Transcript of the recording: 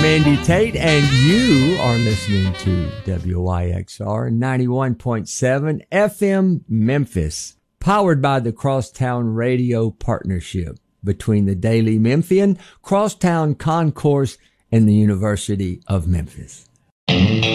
I'm Andy Tate, and you are listening to WYXR 91.7 FM Memphis, powered by the Crosstown Radio Partnership between the Daily Memphian, Crosstown Concourse, and the University of Memphis.